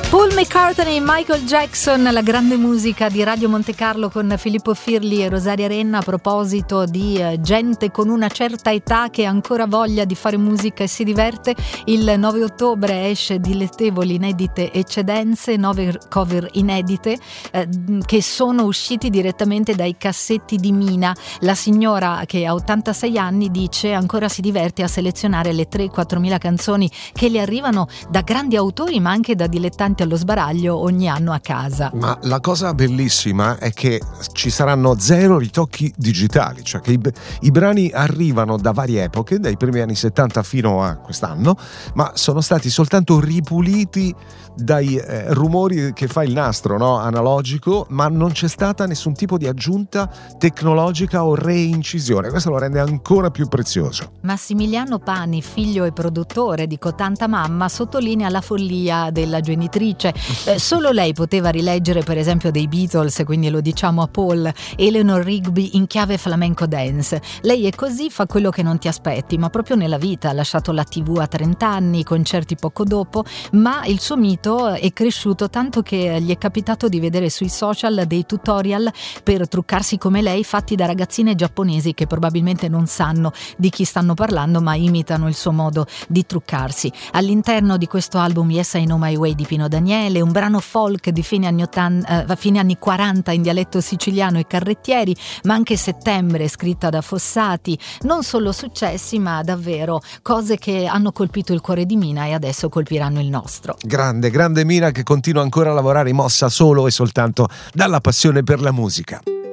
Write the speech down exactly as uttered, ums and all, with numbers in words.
Paul McCartney, Michael Jackson, la grande musica di Radio Monte Carlo con Filippo Firli e Rosaria Renna. A proposito di eh, gente con una certa età che ha ancora voglia di fare musica e si diverte, il nove ottobre esce Dilettevoli inedite eccedenze, nove cover inedite eh, che sono usciti direttamente dai cassetti di Mina. La signora, che ha ottantasei anni, dice ancora si diverte a selezionare le tre quattro mila canzoni che le arrivano da grandi autori ma anche da dilettanti allo sbaraglio ogni anno a casa. Ma la cosa bellissima è che ci saranno zero ritocchi digitali, cioè che i, i brani arrivano da varie epoche, dai primi anni settanta fino a quest'anno, ma sono stati soltanto ripuliti dai eh, rumori che fa il nastro, no? Analogico, ma non c'è stata nessun tipo di aggiunta tecnologica o reincisione. Questo lo rende ancora più prezioso. Massimiliano Pani, figlio e produttore di Cotanta Mamma, sottolinea la follia della genitrice. Eh, solo lei poteva rileggere per esempio dei Beatles, quindi lo diciamo a Paul, Eleanor Rigby in chiave flamenco dance. Lei è così, fa quello che non ti aspetti, ma proprio nella vita. Ha lasciato la tivù a trenta anni, i concerti poco dopo, ma il suo mito è cresciuto tanto che gli è capitato di vedere sui social dei tutorial per truccarsi come lei, fatti da ragazzine giapponesi che probabilmente non sanno di chi stanno parlando ma imitano il suo modo di truccarsi. All'interno di questo album Yes I Know My Way di Pino Daniele, un brano folk di fine anni, ottanta, eh, fine anni quaranta in dialetto siciliano e carrettieri, ma anche Settembre scritta da Fossati. Non solo successi ma davvero cose che hanno colpito il cuore di Mina e adesso colpiranno il nostro. Grande, grande Mina, che continua ancora a lavorare mossa solo e soltanto dalla passione per la musica.